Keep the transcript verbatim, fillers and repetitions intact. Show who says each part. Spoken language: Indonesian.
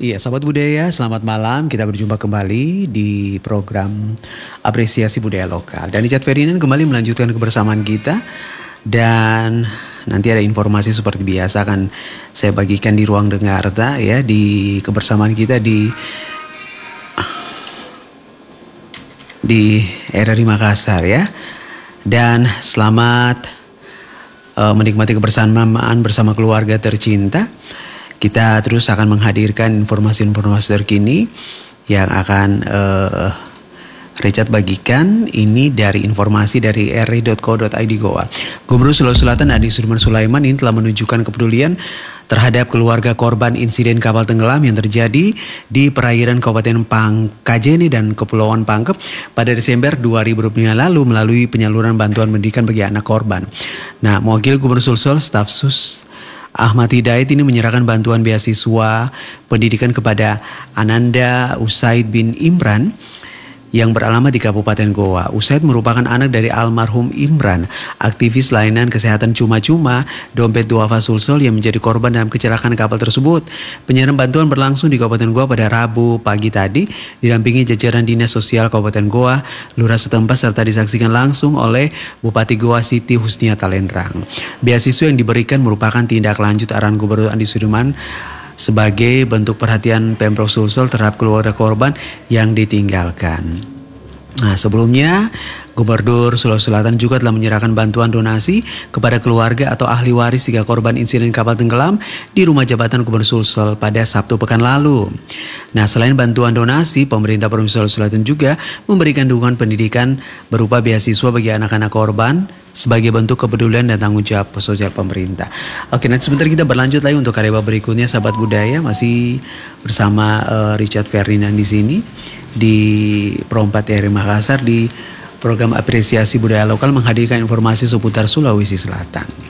Speaker 1: Iya, sahabat budaya, selamat malam. Kita berjumpa kembali di program Apresiasi Budaya Lokal. Dan Richard Ferdinand kembali melanjutkan kebersamaan kita. Dan nanti ada informasi seperti biasa akan saya bagikan di ruang dengar ya, di kebersamaan kita di di R R I Makassar ya. Dan selamat uh, menikmati kebersamaan bersama keluarga tercinta. Kita terus akan menghadirkan informasi-informasi terkini yang akan uh, Richard bagikan. Ini dari informasi dari r i dot co dot i d Goa. Gubernur Sulawesi Selatan Adi Sudirman Sulaiman ini telah menunjukkan kepedulian terhadap keluarga korban insiden kapal tenggelam yang terjadi di perairan Kabupaten Pangkajene dan Kepulauan Pangkep pada Desember dua ribu dua puluh lima lalu melalui penyaluran bantuan pendidikan bagi anak korban. Nah, mewakili Gubernur Sulsel, staf sus Ahmad Hidayat ini menyerahkan bantuan beasiswa pendidikan kepada Ananda Usaid bin Imran yang beralamat di Kabupaten Goa. Usaid merupakan anak dari almarhum Imran, aktivis layanan kesehatan cuma-cuma Dompet Duafa Sulsel yang menjadi korban dalam kecelakaan kapal tersebut. Penyerahan bantuan berlangsung di Kabupaten Goa pada Rabu pagi tadi, didampingi jajaran Dinas Sosial Kabupaten Goa, lurah setempat serta disaksikan langsung oleh Bupati Goa Siti Husnia Talendrang. Beasiswa yang diberikan merupakan tindak lanjut arahan Gubernur Adi Sudirman sebagai bentuk perhatian Pemprov Sulsel terhadap keluarga korban yang ditinggalkan. Nah, sebelumnya Gubernur Sulawesi Selatan juga telah menyerahkan bantuan donasi kepada keluarga atau ahli waris tiga korban insiden kapal tenggelam di rumah jabatan Gubernur Sulsel pada Sabtu pekan lalu. Nah, selain bantuan donasi, pemerintah Provinsi Sulawesi Selatan juga memberikan dukungan pendidikan berupa beasiswa bagi anak-anak korban sebagai bentuk kepedulian dan tanggung jawab sosial pemerintah. Oke, nanti sebentar kita berlanjut lagi untuk karya berikutnya, sahabat budaya, masih bersama uh, Richard Ferdinand di sini di Perompat R R I Makassar di program Apresiasi Budaya Lokal menghadirkan informasi seputar Sulawesi Selatan.